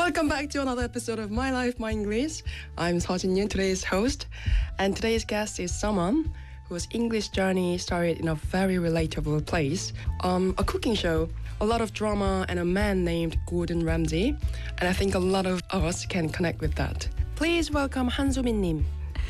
Welcome back to another episode of My Life, My English. I'm Seojin Yoon, today's host, and today's guest is someone whose English journey started in a very relatable place, a cooking show, a lot of drama, and a man named Gordon Ramsay, and I think a lot of us can connect with that. Please welcome Han Sumin-nim.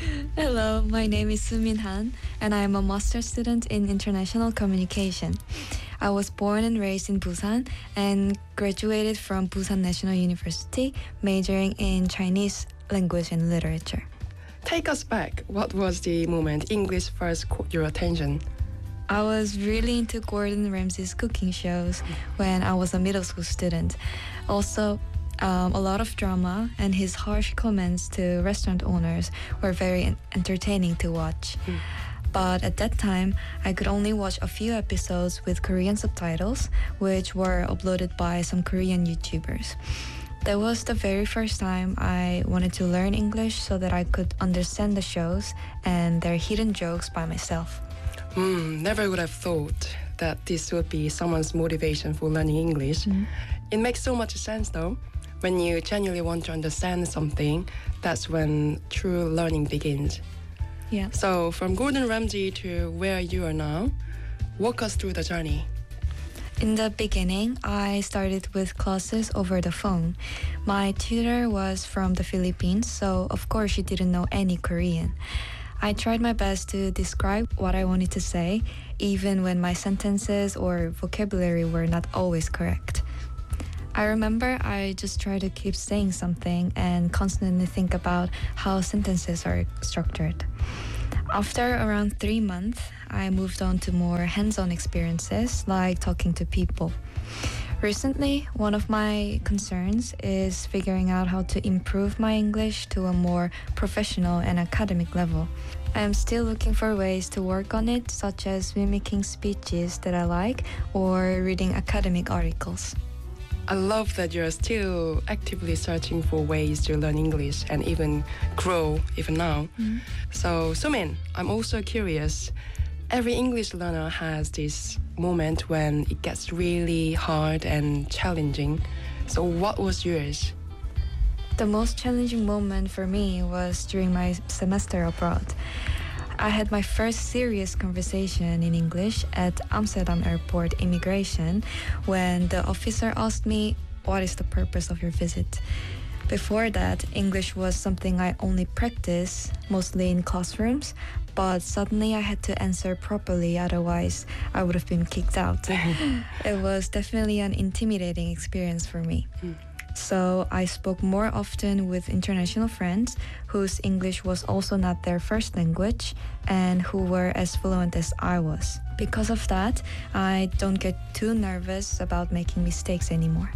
Hello, my name is Sumin Han, and I am a master's student in international communication. I was born and raised in Busan and graduated from Busan National University, majoring in Chinese language and literature. Take us back. What was the moment English first caught your attention? I was really into Gordon Ramsay's cooking shows when I was a middle school student. Also, a lot of drama, and his harsh comments to restaurant owners were very entertaining to watch. But at that time, I could only watch a few episodes with Korean subtitles, which were uploaded by some Korean YouTubers. That was the very first time I wanted to learn English so that I could understand the shows and their hidden jokes by myself. Never would have thought that this would be someone's motivation for learning English. It makes so much sense though. When you genuinely want to understand something, that's when true learning begins. Yeah. So from Gordon Ramsay to where you are now, walk us through the journey. In the beginning, I started with classes over the phone. My tutor was from the Philippines, so of course she didn't know any Korean. I tried my best to describe what I wanted to say, even when my sentences or vocabulary were not always correct. I remember I just tried to keep saying something and constantly think about how sentences are structured. After around 3 months, I moved on to more hands-on experiences like talking to people. Recently, one of my concerns is figuring out how to improve my English to a more professional and academic level. I am still looking for ways to work on it, such as mimicking speeches that I like or reading academic articles. I love that you're still actively searching for ways to learn English and even grow even now. So, Sumin, I'm also curious. Every English learner has this moment when it gets really hard and challenging. So what was yours? The most challenging moment for me was during my semester abroad. I had my first serious conversation in English at Amsterdam Airport immigration when the officer asked me, "What is the purpose of your visit?" Before that, English was something I only practiced, mostly in classrooms, but suddenly I had to answer properly, otherwise I would have been kicked out. It was definitely an intimidating experience for me. So I spoke more often with international friends whose English was also not their first language and who were as fluent as I was. Because of that, I don't get too nervous about making mistakes anymore.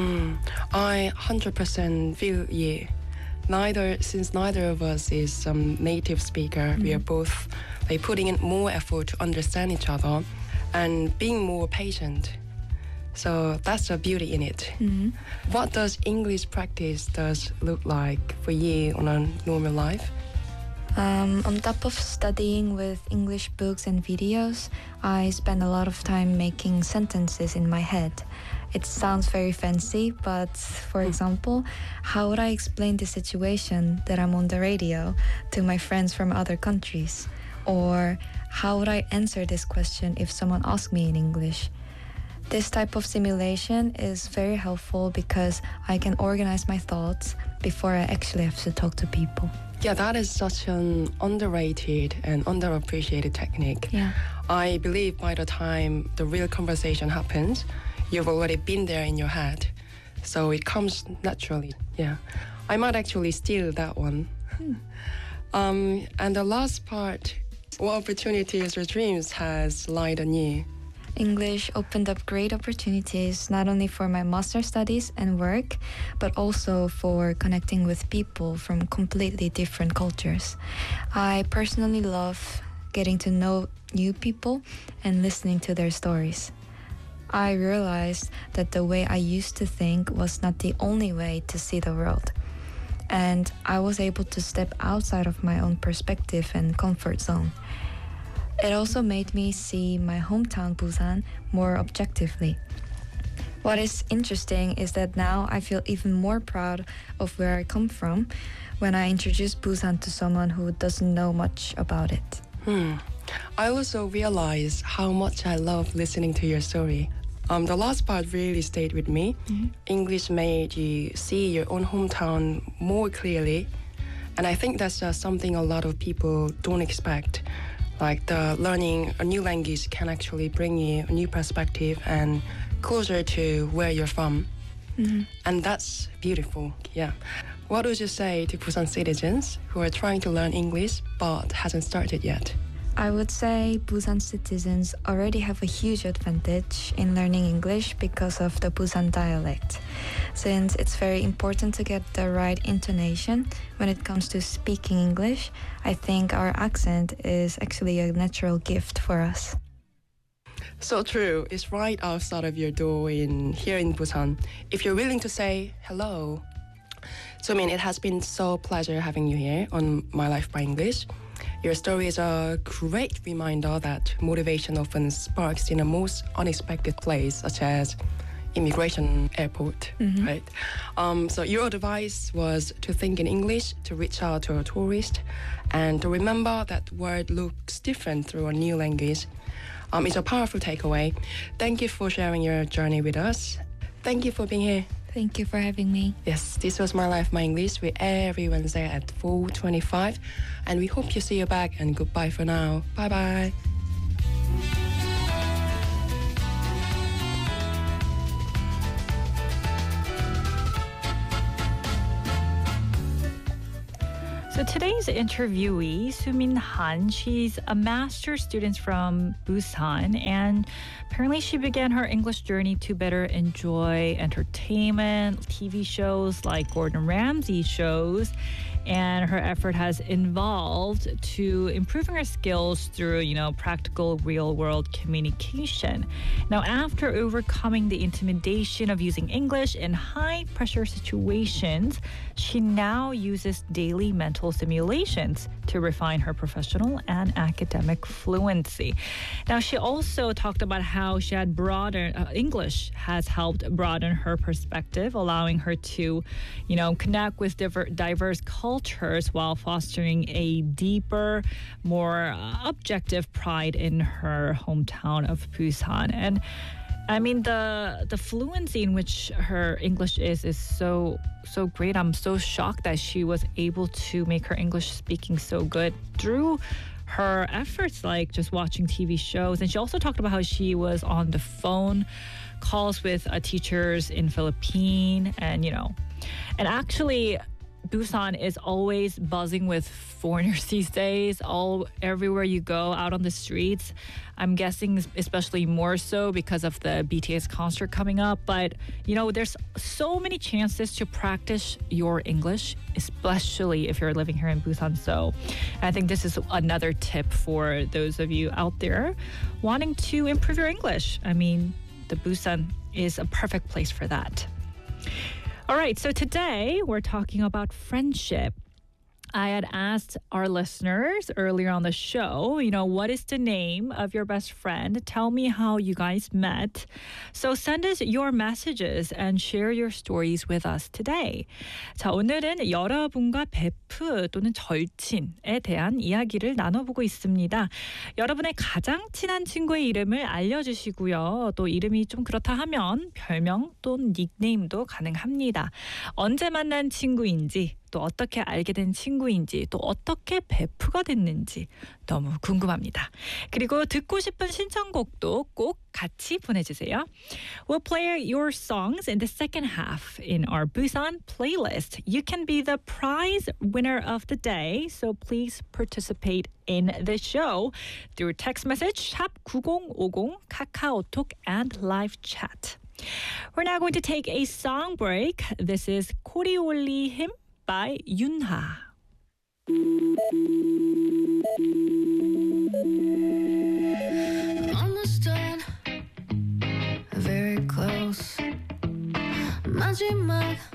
I 100% feel you. Since neither of us is some native speaker, we are both putting in more effort to understand each other and being more patient. So that's the beauty in it. What does English practice look like for you on a normal life? On top of studying with English books and videos, I spend a lot of time making sentences in my head. It sounds very fancy, but for example, how would I explain the situation that I'm on the radio to my friends from other countries? Or how would I answer this question if someone asked me in English? This type of simulation is very helpful because I can organize my thoughts before I actually have to talk to people. Yeah, that is such an underrated and underappreciated technique. Yeah. I believe by the time the real conversation happens, you've already been there in your head. So it comes naturally. Yeah. I might actually steal that one. And the last part, what opportunities or dreams has lied on you? English opened up great opportunities not only for my master studies and work, but also for connecting with people from completely different cultures. I personally love getting to know new people and listening to their stories. I realized that the way I used to think was not the only way to see the world. And I was able to step outside of my own perspective and comfort zone. It also made me see my hometown Busan more objectively. What is interesting is that now I feel even more proud of where I come from when I introduce Busan to someone who doesn't know much about it. I also realized how much I love listening to your story. The last part really stayed with me. English made you see your own hometown more clearly. And I think that's something a lot of people don't expect. Like learning a new language can actually bring you a new perspective and closer to where you're from. And that's beautiful, yeah. What would you say to Busan citizens who are trying to learn English but hasn't started yet? I would say Busan citizens already have a huge advantage in learning English because of the Busan dialect. Since it's very important to get the right intonation when it comes to speaking English, I think our accent is actually a natural gift for us. So true. It's right outside of your door here in Busan. If you're willing to say hello. So, it has been so pleasure having you here on My Life by English. Your story is a great reminder that motivation often sparks in the most unexpected place, such as immigration airport, right? So your advice was to think in English, to reach out to a tourist, and to remember that word looks different through a new language. It's a powerful takeaway. Thank you for sharing your journey with us. Thank you for being here. Thank you for having me. Yes, this was My Life, My English with every Wednesday at 4:25. And we hope you see you back, and goodbye for now. Bye-bye. So today's interviewee, Soo-min Han, she's a master's student from Busan, and apparently she began her English journey to better enjoy entertainment, TV shows like Gordon Ramsay shows, and her effort has involved to improving her skills through, practical real-world communication. Now, after overcoming the intimidation of using English in high-pressure situations, she now uses daily mental simulations to refine her professional and academic fluency. Now, she also talked about how she had English has helped broaden her perspective, allowing her to, connect with diverse cultures while fostering a deeper, more objective pride in her hometown of Busan. And the fluency in which her English is so great. I'm so shocked that she was able to make her English speaking so good through her efforts, like just watching TV shows. And she also talked about how she was on the phone calls with teachers in Philippines, and actually Busan is always buzzing with foreigners these days. Everywhere you go out on the streets, I'm guessing especially more so because of the BTS concert coming up. But there's so many chances to practice your English, especially if you're living here in Busan. So I think this is another tip for those of you out there wanting to improve your English. The Busan is a perfect place for that. All right, so today we're talking about friendship. I had asked our listeners earlier on the show, what is the name of your best friend? Tell me how you guys met. So send us your messages and share your stories with us today. 자, 오늘은 여러분과 베프 또는 절친에 대한 이야기를 나눠보고 있습니다. 여러분의 가장 친한 친구의 이름을 알려주시고요. 또 이름이 좀 그렇다 하면 별명 또는 닉네임도 가능합니다. 언제 만난 친구인지, 또 어떻게 알게 된 친구인지, 또 어떻게 베프가 됐는지 너무 궁금합니다. 그리고 듣고 싶은 신청곡도 꼭 같이 보내주세요. We'll play your songs in the second half in our Busan playlist. You can be the prize winner of the day, so please participate in the show through text message 샵9050, 카카오톡, and live chat. We're now going to take a song break. This is 코리올리 힘 by Yunha. Almost done, very close. 마지막